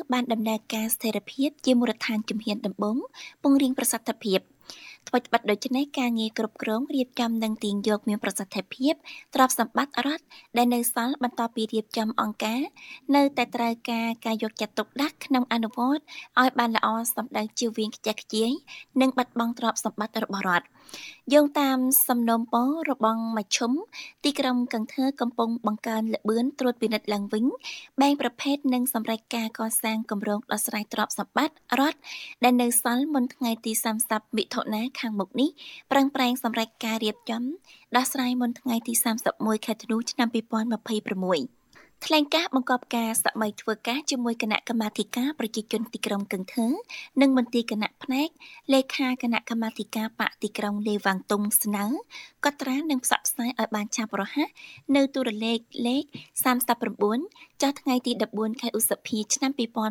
បានដំណើរការស្ថិរភាពជាមូលដ្ឋានជំហានដំបូងពង្រៀងប្រសិទ្ធភាពថ្មីត្បិតដូច្នេះការងារគ្រប់គ្រងរៀបចំនិងទាញយកមានប្រសិទ្ធភាពទ្រព្យសម្បត្តិរដ្ឋដែលនៅសល់បន្ទាប់ពីរៀបចំអង្គការនៅតែត្រូវការយកចិត្តទុកដាក់ក្នុងអនុវត្តឲ្យបានល្អសម្ដៅជៀសវាងខ្ជះខ្ជាយនិងបាត់បង់ទ្រព្យសម្បត្តិរបស់រដ្ឋយោងតាមសំណូមពររបស់មជ្ឈុំទីក្រុងកឹងធើកំពុងបង្កើនល្បឿនត្រួតពិនិត្យឡើងវិញបែងប្រភេទនិងសម្រេចការកសាងគម្រោងដោះស្រាយទ្រព្យសម្បត្តិរដ្ឋដែលនៅសល់មុនថ្ងៃទី30មិថុនាខាងមុខនេះប្រឹងប្រែងសម្រេចការរៀបចំដោះស្រាយមុនថ្ងៃទី31ខែធ្នូឆ្នាំ2026ថ្លែងការណ៍បង្កប់ការសម័យធ្វើការជាមួយគណៈកម្មាធិការប្រជាជនទីក្រុងកឹងធើនិងមន្ទីរគណៈផ្នែកលេខាគណៈកម្មាធិការបកទីក្រុងលេវ៉ាងតុងស្នើកត់ត្រានិងផ្សព្វផ្សាយឲ្យបានឆាប់រហ័សនៅទូរលេខលេខ39ចុះថ្ងៃទី14ខែឧសភាឆ្នាំ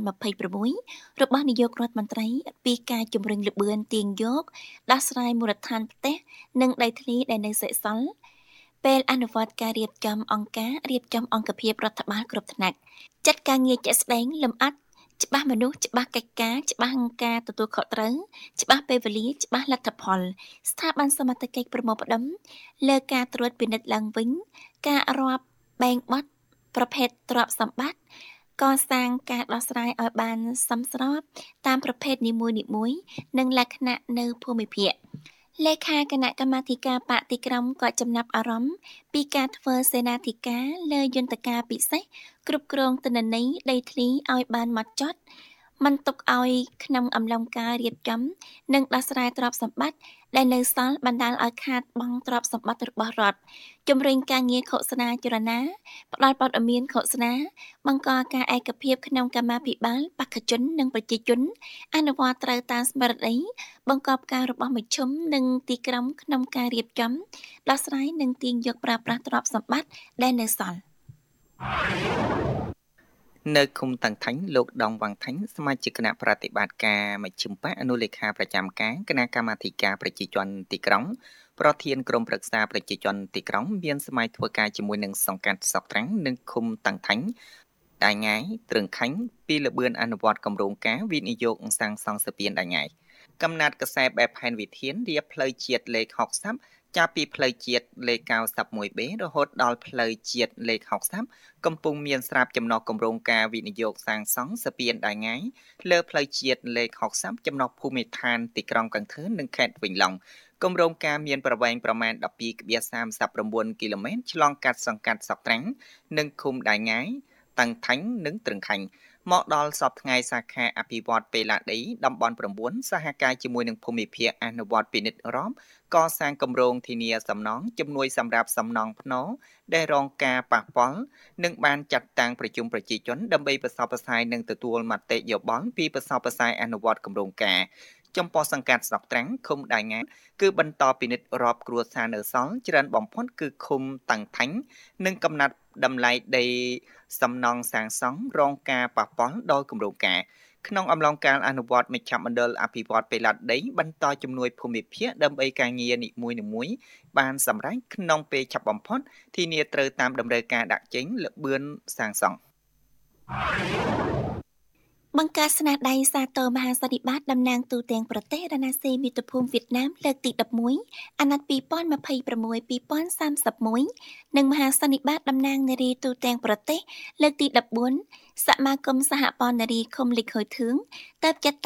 2026របស់នាយករដ្ឋមន្ត្រីពីការជំរុញល្បឿនទាញយកដោះស្រាយមូលដ្ឋានផ្ទះនិងដីធ្លីដែលនៅសេសសល់ពេលអនុវត្តការរៀបចំអង្គភាពរដ្ឋបាលគ្រប់ថ្នាក់ចាត់ការងារជាក់ស្ដែងលម្អិតច្បាស់មនុស្សច្បាស់កិច្ចការច្បាស់ការទទួលខុសត្រូវច្បាស់ពេលវេលាច្បាស់លទ្ធផលស្ថាប័នសមត្ថកិច្ចប្រមូលផ្ដុំលើការត្រួតពិនិត្យឡើងវិញការរាប់បែងបទប្រភេទទ្រព្យសម្បត្តិកសាងការដោះស្រាយឲ្យបានសមស្របតាមប្រភេទនីមួយៗនិងលក្ខណៈនៅភូមិភាគលេខាគណៈកម្មាធិការបកទីក្រុងក៏ចំណាប់អារម្មណ៍ពីការធ្វើសេនាធិការលើយន្តការពិសេសគ្រប់គ្រងទិន្នន័យដីធ្លីឲ្យបានហ្មត់ចត់មិនទុកឲ្យក្នុងអំឡុងការរៀបចំនិងដោះស្រាយទ្រព្យសម្បត្តិដែលនៅសល់បណ្ដាលឲ្យខាតបង់ទ្រព្យសម្បត្តិរបស់រដ្ឋជំរុញការងារឃោសនាចលនាផ្ដល់ព័ត៌មានឃោសនាបង្កការឯកភាពក្នុងកម្មាភិបាលបេក្ខជននិងប្រជាជនអនុវត្តត្រូវតាមស្មារតីបង្កប់ការរបស់មជ្ឈុំនិងទីក្រុងក្នុងការរៀបចំដោះស្រាយនិងទាញយកប្រើប្រាស់ទ្រព្យសម្បត្តិដែលនៅសល់នៅឃុំតាំងថាញ់លោកដងវ៉ាងថាញ់សមាជិកគណៈប្រតិបត្តិការមជ្ឈិមបកអនុលេខាប្រចាំការគណៈកម្មាធិការប្រជាជនទីក្រុងប្រធានក្រុមប្រឹក្សាប្រជាជនទីក្រុងមានសម័យធ្វើការជាមួយនឹងសង្កាត់សក់ត្រាំងនិងឃុំតាំងថាញ់ដៃងាយត្រឹងខាញ់ពីលបឿនអនុវត្តគម្រោងការវិនិយោគសាងសង់ស្ពានដៃងាយកំណត់កសែបែបផែនវិធានរៀបផ្លូវជាតិលេខ60ចាប់ពីផ្លូវជាតិលេខ 91B រហូតដល់ផ្លូវជាតិលេខ60កំពុងមានស្រាប់ចំណុះគម្រោងការវិនិយោគសាងសង់ស្ពានដៃងាយលើផ្លូវជាតិលេខ60ចំណុះភូមិឋានទីក្រុងកង្ធឿននិងខេត្តវិញឡុងគម្រោងការមានប្រវែងប្រមាណ 12.39 គីឡូម៉ែត្រឆ្លងកាត់សង្កាត់សក់ត្រាំងនិងឃុំដៃងាយតាំងថាញ់និងត្រឹងខាញ់មកដល់សប្តាហ៍ថ្ងៃសាខាអភិវឌ្ឍពេឡាដីតំបន់9សហការជាមួយនឹងភូមិភាគអនុវត្តពិនិត្យរំកសាងគម្រោងធានាសំណងជំនួយសម្រាប់សំណងភ្នោដែលរងការប៉ះពាល់និងបានចាត់តាំងប្រជុំប្រជាជនដើម្បីប្រសពផ្សាយនិងទទួលមតិយោបល់ពីប្រសពផ្សាយអនុវត្តគម្រោងការចំពោះសង្កាត់ស្រុកត្រាំងឃុំដៃងាយគឺបន្តពិនិត្យរាប់គ្រួសារនៅសល់ច្រើនបំផុតគឺឃុំតាំងថាញ់និងកំណត់តម្លៃដីសំណង់សាងសង់រងការប៉ះពាល់ដោយគម្រោងការក្នុងអំឡុងការអនុវត្តមជ្ឈមណ្ឌលអភិវឌ្ឍពេឡាដីបន្តជំនួយភូមិភាគដើម្បីការងារនីមួយៗបានសម្រេចក្នុងពេលឆាប់បំផុតធានាត្រូវតាមតម្រូវការដាក់ចេញល្បឿនសាងសង់បង្កើតស្នាដៃសាទរមហាសន្និបាតតំណាងទូទាំងប្រទេសរណសិរ្សមាតុភូមិវៀតណាមលើកទី11អាណត្តិ2026-2031និងមហាសន្និបាតតំណាងនារីទូទាំងប្រទេសលើកទី14សមាគមសហព័ន្ធនារីឃុំលីខូយធឿងទើបចាត់